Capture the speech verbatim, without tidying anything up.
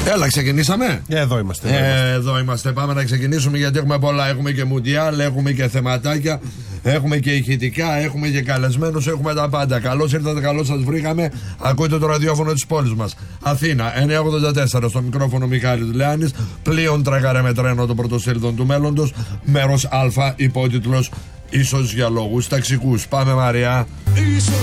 Έλα, ξεκινήσαμε. Εδώ είμαστε. Εδώ, ε, είμαστε. εδώ είμαστε. Πάμε να ξεκινήσουμε γιατί έχουμε πολλά. Έχουμε και μουντιάλ, έχουμε και θεματάκια, έχουμε και ηχητικά, έχουμε και καλεσμένους, έχουμε τα πάντα. Καλώς ήρθατε, καλώς σας βρήκαμε. Ακούτε το ραδιόφωνο της πόλης μας. Αθήνα, εννιακόσια ογδόντα τέσσερα, στο μικρόφωνο Μιχάλης Λεάνης. Πλοίον τρακάρε με τρένο το πρωτοσέλιδο του μέλλοντος. Μέρος Α, υπότιτλος ίσως για λόγους ταξικούς. Πάμε, Μαρία. Ίσως